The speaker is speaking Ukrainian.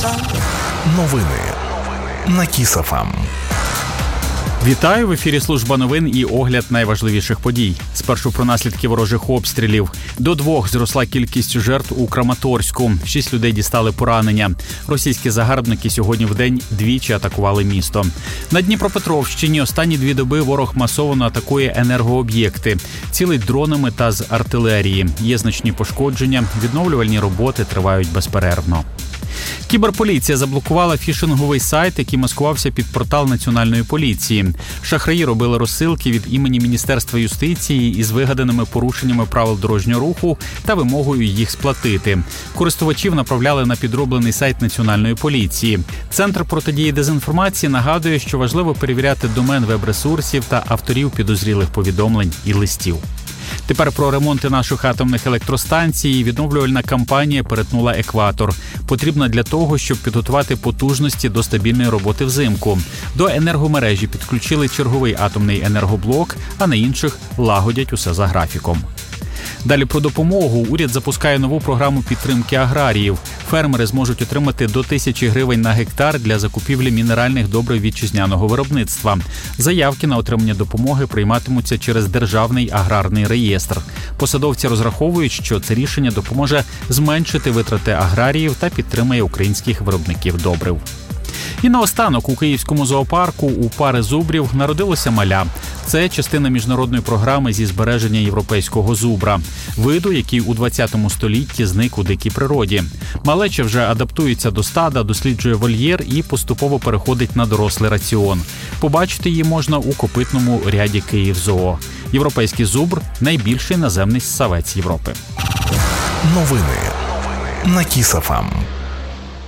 Новини на Kiss FM. Вітаю! В ефірі служба новин і огляд найважливіших подій. Спершу про наслідки ворожих обстрілів. До 2 зросла кількість жертв у Краматорську. 6 людей дістали поранення. Російські загарбники сьогодні вдень двічі атакували місто. На Дніпропетровщині останні 2 доби ворог масово атакує енергооб'єкти. Цілить дронами та з артилерії. Є значні пошкодження. Відновлювальні роботи тривають безперервно. Кіберполіція заблокувала фішинговий сайт, який маскувався під портал Національної поліції. Шахраї робили розсилки від імені Міністерства юстиції із вигаданими порушеннями правил дорожнього руху та вимогою їх сплатити. Користувачів направляли на підроблений сайт Національної поліції. Центр протидії дезінформації нагадує, що важливо перевіряти домен веб-ресурсів та авторів підозрілих повідомлень і листів. Тепер про ремонти наших атомних електростанцій. Відновлювальна кампанія перетнула екватор. Потрібна для того, щоб підготувати потужності до стабільної роботи взимку. До енергомережі підключили черговий атомний енергоблок, а на інших лагодять усе за графіком. Далі про допомогу. Уряд запускає нову програму підтримки аграріїв. Фермери зможуть отримати до 1000 гривень на гектар для закупівлі мінеральних добрив вітчизняного виробництва. Заявки на отримання допомоги прийматимуться через Державний аграрний реєстр. Посадовці розраховують, що це рішення допоможе зменшити витрати аграріїв та підтримає українських виробників добрив. І наостанок у Київському зоопарку у пари зубрів народилося маля. Це частина міжнародної програми зі збереження європейського зубра. Виду, який у 20 столітті зник у дикій природі. Малеча вже адаптується до стада, досліджує вольєр і поступово переходить на дорослий раціон. Побачити її можна у копитному ряді Київзоо. Європейський зубр – найбільший наземний ссавець Європи. Новини на Kiss FM.